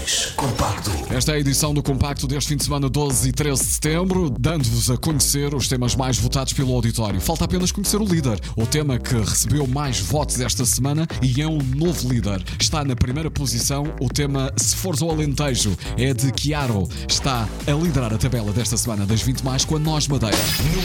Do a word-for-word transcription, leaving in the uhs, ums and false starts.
mais compacto. Esta é a edição do Compacto deste fim de semana, doze e treze de setembro, dando-vos a conhecer os temas mais votados pelo auditório. Falta apenas conhecer o líder, o tema que recebeu mais votos esta semana e é um novo líder. Está na primeira posição o tema Se Fores ao Alentejo, é de Chiaro. Está a liderar a tabela desta semana das vinte mais com a Nós Madeira.